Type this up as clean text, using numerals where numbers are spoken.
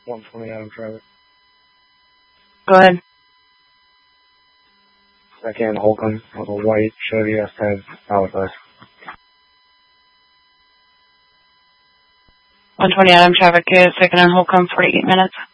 120 Adam Traffic. Go ahead. Second Holcomb with a white Chevy S10 Palisade. 120 Adam Traffic is second and Holcomb, 48 minutes.